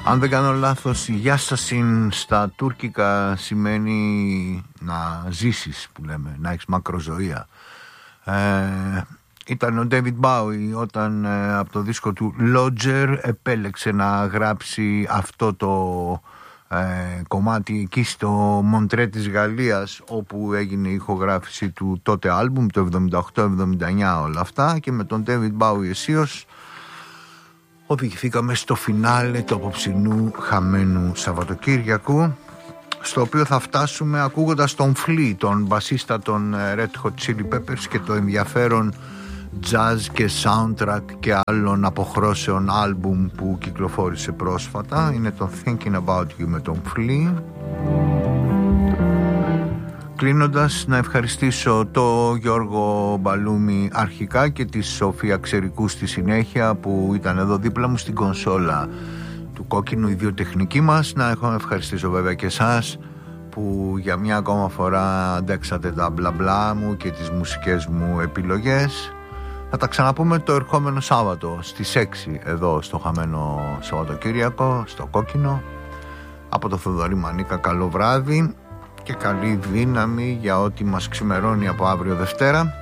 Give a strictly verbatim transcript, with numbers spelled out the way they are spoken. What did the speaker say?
Αν δεν κάνω λάθος, η Γιάσασιν στα τουρκικά σημαίνει να ζήσεις, που λέμε, να έχεις μακροζωία. Ε, ήταν ο David Bowie όταν ε, από το δίσκο του Lodger επέλεξε να γράψει αυτό το ε, κομμάτι εκεί στο Μοντρέ της Γαλλίας, όπου έγινε η ηχογράφηση του τότε άλμπουμ το εβδομήντα οκτώ εβδομήντα εννιά, όλα αυτά, και με τον David Bowie αισίως οδηγηθήκαμε στο φινάλε του απόψινού χαμένου Σαββατοκύριακου, στο οποίο θα φτάσουμε ακούγοντας τον Flea, τον μπασίστα των Red Hot Chili Peppers, και το ενδιαφέρον jazz και soundtrack και άλλων αποχρώσεων άλμπουμ που κυκλοφόρησε πρόσφατα. Είναι το Thinking About You με τον Flea. Κλείνοντας, να ευχαριστήσω το Γιώργο Μπαλούμη αρχικά και τη Σοφία Ξερικού στη συνέχεια, που ήταν εδώ δίπλα μου στην κονσόλα του Κόκκινου, οι δύο τεχνικοί μας. Να έχω ευχαριστήσω βέβαια και εσάς που για μια ακόμα φορά αντέξατε τα μπλα μπλα μου και τις μουσικές μου επιλογές. Θα τα ξαναπούμε το ερχόμενο Σάββατο στις έξι εδώ στο χαμένο Σαββατοκύριακο, στο Κόκκινο. Από το Θοδωρή Μανίκα, καλό βράδυ και καλή δύναμη για ό,τι μας ξημερώνει από αύριο Δευτέρα.